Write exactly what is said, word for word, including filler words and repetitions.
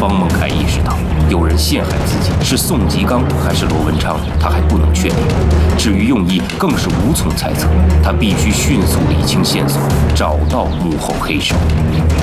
方梦凯意识到，有人陷害自己是宋吉刚还是罗文昌，他还不能确定。至于用意，更是无从猜测。他必须迅速理清线索，找到幕后黑手。